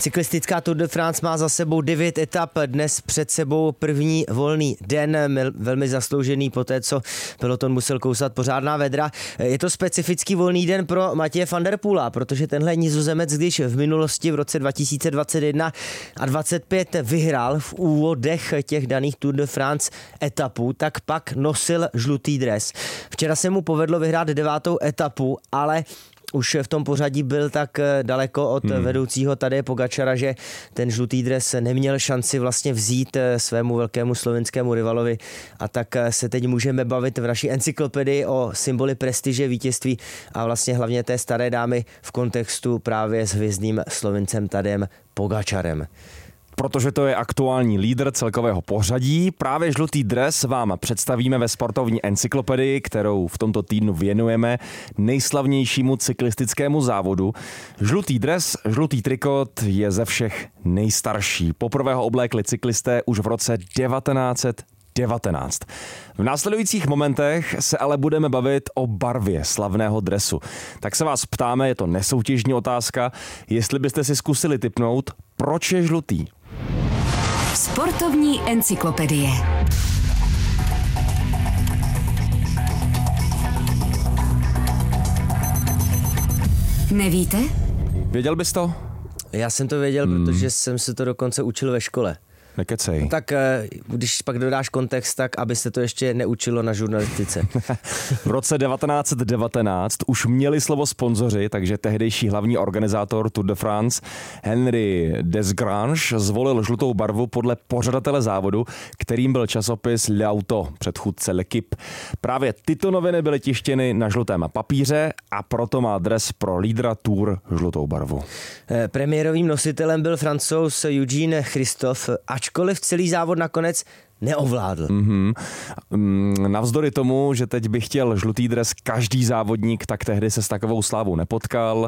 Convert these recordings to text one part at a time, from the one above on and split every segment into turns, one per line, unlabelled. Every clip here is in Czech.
Cyklistická Tour de France má za sebou 9 etap, dnes před sebou první volný den, velmi zasloužený po té, co peloton musel kousat pořádná vedra. Je to specifický volný den pro Mathieu van der Poela, protože tenhle Nizozemec, když v minulosti v roce 2021 a 25 vyhrál v úvodech těch daných Tour de France etapů, tak pak nosil žlutý dres. Včera se mu povedlo vyhrát 9. etapu, ale už v tom pořadí byl tak daleko od vedoucího Tadeje Pogačara, že ten žlutý dres neměl šanci vlastně vzít svému velkému slovinskému rivalovi, a tak se teď můžeme bavit v naší encyklopedii o symboli prestiže, vítězství a vlastně hlavně té staré dámy v kontextu právě s hvězdným Slovincem Tadejem Pogačarem.
Protože to je aktuální lídr celkového pořadí, právě žlutý dres vám představíme ve sportovní encyklopedii, kterou v tomto týdnu věnujeme nejslavnějšímu cyklistickému závodu. Žlutý dres, žlutý trikot je ze všech nejstarší. Poprvé ho oblékli cyklisté už v roce 1919. V následujících momentech se ale budeme bavit o barvě slavného dresu. Tak se vás ptáme, je to nesoutěžní otázka, jestli byste si zkusili tipnout, proč je žlutý.
Sportovní encyklopedie. Nevíte?
Věděl bys to?
Já jsem to věděl, protože jsem se to dokonce učil ve škole.
Nekecej.
No tak když pak dodáš kontext, tak aby se to ještě neučilo na žurnalistice.
V roce 1919 už měli slovo sponzoři, takže tehdejší hlavní organizátor Tour de France Henri Desgrange zvolil žlutou barvu podle pořadatele závodu, kterým byl časopis L'Auto, předchůdce L'Équipe. Právě tyto noviny byly tištěny na žlutém papíře a proto má dres pro lídra Tour žlutou barvu.
Premiérovým nositelem byl Francouz Eugene Christophe, ačkoliv celý závod nakonec neovládl.
Navzdory tomu, že teď by chtěl žlutý dres každý závodník, tak tehdy se s takovou slávou nepotkal.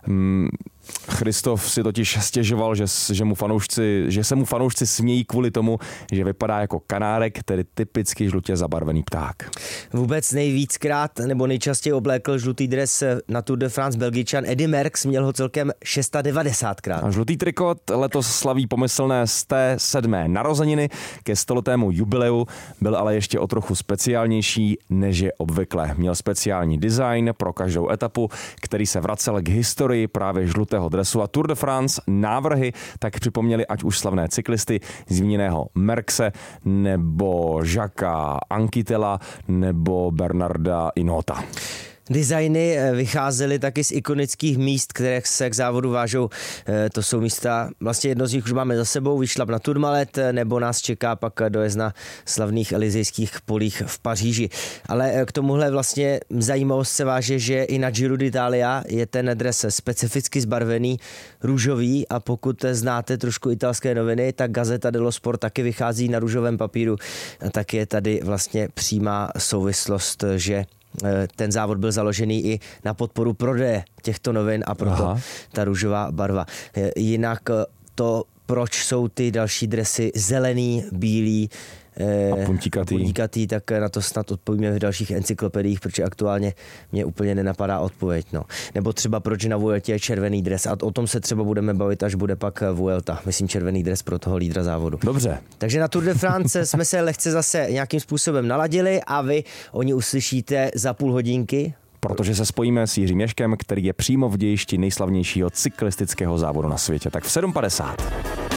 Christophe si totiž stěžoval, že se mu fanoušci smějí kvůli tomu, že vypadá jako kanárek, tedy typicky žlutě zabarvený pták.
Vůbec nejvíckrát nebo nejčastěji oblékl žlutý dres na Tour de France Belgičan Eddy Merckx, měl ho celkem 690krát.
A žlutý trikot letos slaví pomyslné 107. narozeniny, ke 100letému jubileu byl ale ještě o trochu speciálnější, než je obvykle. Měl speciální design pro každou etapu, který se vracel k historii právě žlutého dresu, a Tour de France návrhy tak připomněli ať už slavné cyklisty zmíněného Merckxe nebo Jacquesa Anquetel'a nebo Bernarda Hinaulta.
Designy vycházely taky z ikonických míst, které se k závodu vážou. To jsou místa, vlastně jedno z nich už máme za sebou, vyšlap na Tourmalet, nebo nás čeká pak dojezd na slavných Elysejských polích v Paříži. Ale k tomuhle vlastně zajímavost se váže, že i na Giro d'Italia je ten dres specificky zbarvený růžový, a pokud znáte trošku italské noviny, tak Gazzetta dello Sport taky vychází na růžovém papíru. Tak je tady vlastně přímá souvislost, že ten závod byl založený i na podporu prodeje těchto novin, a proto ta růžová barva. Jinak to, proč jsou ty další dresy zelený, bílý a puntíkatý, tak na to snad odpovíme v dalších encyklopediích, protože aktuálně mě úplně nenapadá odpověď. No. Nebo třeba proč na Vueltě je červený dres, a o tom se třeba budeme bavit, až bude pak Vuelta. Myslím červený dres pro toho lídra závodu.
Dobře.
Takže na Tour de France jsme se lehce zase nějakým způsobem naladili a vy o ní uslyšíte za půl hodinky.
Protože se spojíme s Jiřím Ježkem, který je přímo v dějišti nejslavnějšího cyklistického závodu na světě. Tak v 7:50.